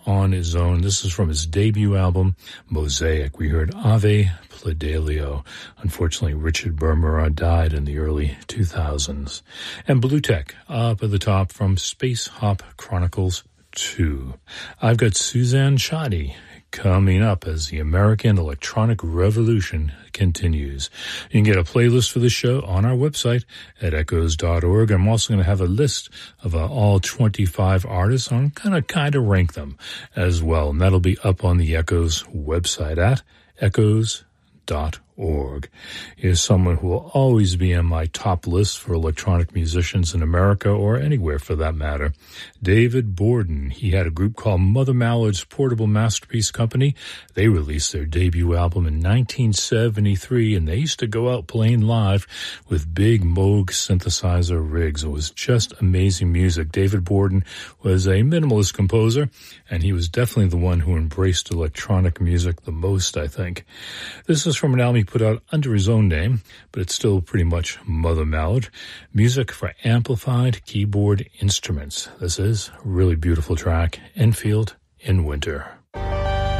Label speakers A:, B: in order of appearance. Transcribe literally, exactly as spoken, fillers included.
A: on his own. This is from his debut album, Mosaic. We heard Ave Pledelio. Unfortunately, Richard Bermerat died in the early two thousands. And Blue Tech, up at the top from Space Hop Chronicles two. I've got Suzanne Shadi coming up as the American Electronic Revolution continues. You can get a playlist for the show on our website at echoes dot org. I'm also going to have a list of uh, all twenty-five artists. I'm going to kind of rank them as well, and that'll be up on the Echoes website at echoes dot org. Here's someone who will always be on my top list for electronic musicians in America or anywhere for that matter. David Borden. He had a group called Mother Mallard's Portable Masterpiece Company. They released their debut album in nineteen seventy-three, and they used to go out playing live with big Moog synthesizer rigs. It was just amazing music. David Borden was a minimalist composer, and he was definitely the one who embraced electronic music the most, I think. This is from an album he put out under his own name, but it's still pretty much Mother Mallard. Music for amplified keyboard instruments. This is a really beautiful track, Enfield in Winter.